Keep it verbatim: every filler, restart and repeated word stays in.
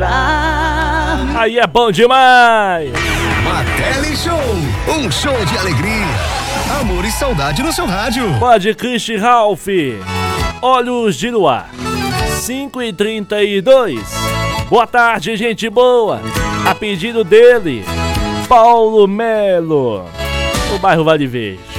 pra... Aí é bom demais! Martelli Show, um show de alegria, amor e saudade no seu rádio. Pode Christy Ralph, Olhos de Luar, cinco e trinta e dois. Boa tarde, gente boa. A pedido dele, Paulo Melo, o bairro Vale Verde.